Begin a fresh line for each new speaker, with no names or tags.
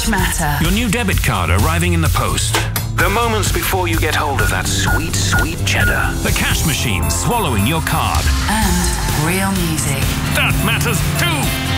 which matter.
Your new debit card arriving in the post. The moments before you get hold of that sweet, sweet cheddar. The cash machine swallowing your card.
And real music.
That matters too.